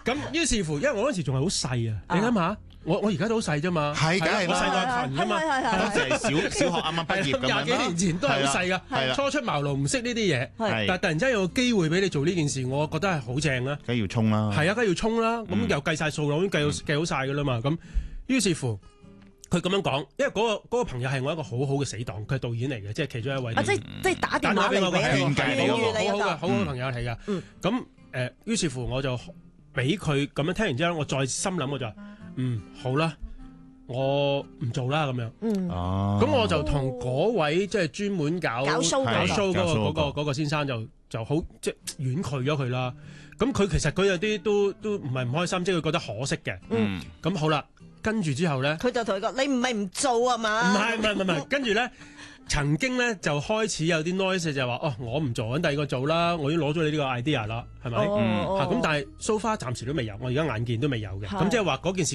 咁於是乎，因為我嗰時仲係好細啊，你諗下，我而家都好細啫嘛， 係梗係我細過阿群㗎嘛， 嗰陣係小學啱啱畢業咁樣廿幾年前都係好細係噶， 啦初出茅廬唔識呢啲嘢， 係但係突然之間有個機會俾你做呢件事，我覺得係好正啊！ 梗係要衝啦， 係啊，梗係要衝啦，咁又計晒數啦，已經計好晒㗎啦嘛，咁於是乎。佢咁樣講，因為嗰個朋友係我一個好好嘅死黨，佢係導演嚟嘅，即係其中一位。 即係打電話嚟俾勸計你好好嘅朋友嚟㗎。咁於是乎我就俾佢咁樣聽完之後，我再心諗我就話好啦，我唔做啦咁樣。咁我就同嗰位即係專門搞 show 嗰個先生就好即係婉拒咗佢啦。咁佢其實佢有啲都唔係唔開心，即係佢覺得可惜嘅。咁好啦。跟住之後咧， 佢就同佢講：你唔係唔做啊嘛？ 唔係，跟住咧，曾經咧就開始有啲 noise 就話：我唔做，揾第二個做啦，我已經攞咗你呢個 idea 啦，係咪？咁但係 so far 暫時都未有，我而家眼見都未有嘅。咁即係話嗰件事。